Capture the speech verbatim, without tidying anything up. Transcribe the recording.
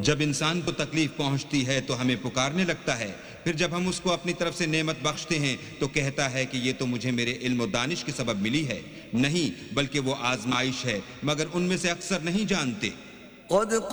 जब इंसान को तकलीफ पहुंचती है तो हमें पुकारने लगता है, फिर जब हम उसको अपनी तरफ से नेमत बख्शते हैं तो कहता है कि ये तो मुझे मेरे इल्म और दानिश के सबब मिली है। नहीं, बल्कि वो आजमाइश है, मगर उनमें से अक्सर नहीं जानते।